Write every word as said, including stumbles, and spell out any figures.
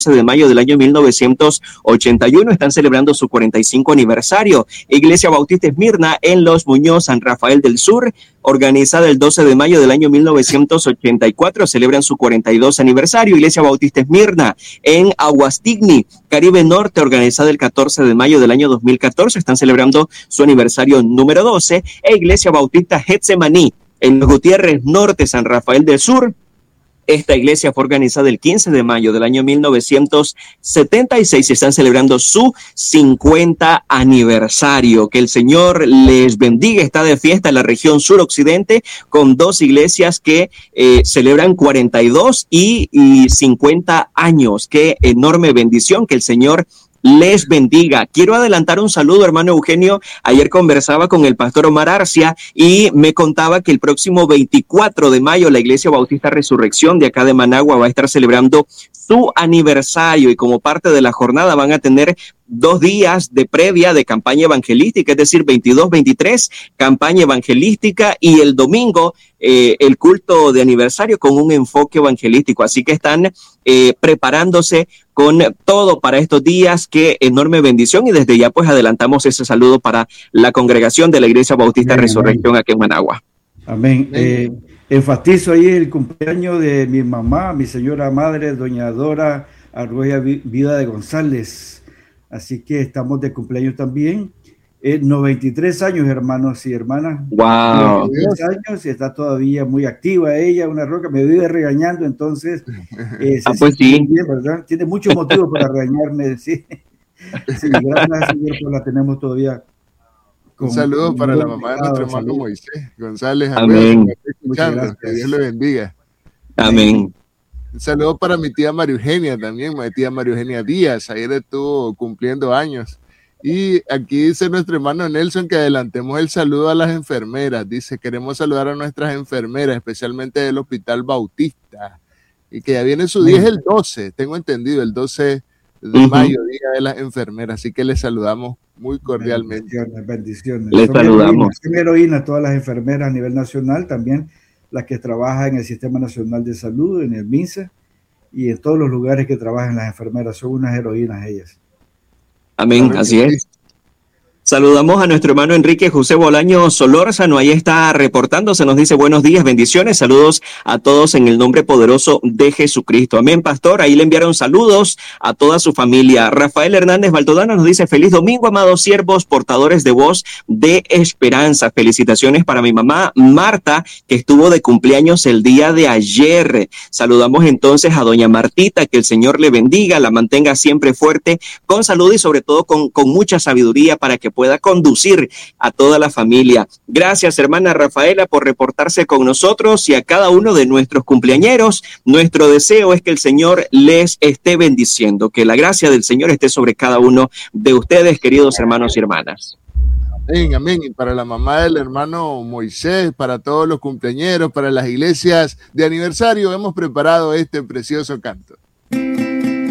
catorce de mayo del año mil novecientos ochenta y uno. Están celebrando su cuarenta y cinco aniversario. Iglesia Bautista Esmirna en Los Muñoz, San Rafael del Sur, organizada el doce de mayo del año mil novecientos ochenta y cuatro, celebran su cuarenta y dos aniversario. Iglesia Bautista Esmirna en Aguastigni, Caribe Norte, organizada el catorce de mayo del año dos mil catorce, están celebrando su aniversario número doce. E Iglesia Bautista Getsemaní en Los Gutiérrez Norte, San Rafael del Sur. Esta iglesia fue organizada el quince de mayo del año mil novecientos setenta y seis y están celebrando su cincuenta aniversario. Que el Señor les bendiga. Está de fiesta en la región suroccidente con dos iglesias que eh, celebran cuarenta y dos y, y cincuenta años. Qué enorme bendición. Que el Señor les bendiga. Quiero adelantar un saludo, hermano Eugenio. Ayer conversaba con el pastor Omar Arcia y me contaba que el próximo veinticuatro de mayo la Iglesia Bautista Resurrección de acá de Managua va a estar celebrando su aniversario y como parte de la jornada van a tener dos días de previa de campaña evangelística, es decir, veintidós, veintitrés, campaña evangelística y el domingo eh, el culto de aniversario con un enfoque evangelístico. Así que están eh, preparándose con todo para estos días. Qué enorme bendición y desde ya pues adelantamos ese saludo para la congregación de la Iglesia Bautista amén, Resurrección amén. Aquí en Managua. Amén. Eh, enfatizo ahí el cumpleaños de mi mamá, mi señora madre, doña Dora Arroya Vida de González. Así que estamos de cumpleaños también. Eh, noventa y tres años, hermanos y hermanas. Wow. noventa y tres años y está todavía muy activa ella, una roca, me vive regañando, entonces. Eh, ah, pues sí. Bien, ¿verdad? Tiene muchos motivos para regañarme, sí. Sí, gracias, Señor, pues la tenemos todavía. Un saludo para la mamá de nuestro hermano Moisés González. Amén. Que Dios le bendiga. Amén. Un saludo para mi tía María Eugenia también, mi tía María Eugenia Díaz, ayer estuvo cumpliendo años. Y aquí dice nuestro hermano Nelson que adelantemos el saludo a las enfermeras. Dice, queremos saludar a nuestras enfermeras, especialmente del Hospital Bautista. Y que ya viene su día, es el doce, tengo entendido, el doce de uh-huh. mayo, Día de las Enfermeras. Así que les saludamos muy cordialmente. Bendiciones, bendiciones. Les saludamos. Son heroínas todas las enfermeras a nivel nacional, también las que trabajan en el Sistema Nacional de Salud, en el MINSA, y en todos los lugares que trabajan las enfermeras. Son unas heroínas ellas. Amén, así es. Saludamos a nuestro hermano Enrique José Bolaño Solórzano, ahí está reportándose, nos dice buenos días, bendiciones, saludos a todos en el nombre poderoso de Jesucristo. Amén, pastor, ahí le enviaron saludos a toda su familia. Rafael Hernández Baldodano nos dice feliz domingo, amados siervos, portadores de voz de esperanza. Felicitaciones para mi mamá Marta, que estuvo de cumpleaños el día de ayer. Saludamos entonces a doña Martita, que el Señor le bendiga, la mantenga siempre fuerte, con salud y sobre todo con, con mucha sabiduría para que pueda conducir a toda la familia. Gracias, hermana Rafaela, por reportarse con nosotros y a cada uno de nuestros cumpleañeros. Nuestro deseo es que el Señor les esté bendiciendo, que la gracia del Señor esté sobre cada uno de ustedes, queridos hermanos y hermanas. Amén, amén. Y para la mamá del hermano Moisés, para todos los cumpleañeros, para las iglesias de aniversario, hemos preparado este precioso canto.